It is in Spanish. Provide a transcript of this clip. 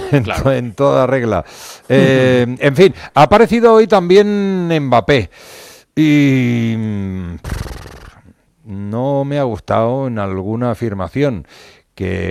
Claro. en toda regla. En fin, ha aparecido hoy también Mbappé y no me ha gustado en alguna afirmación que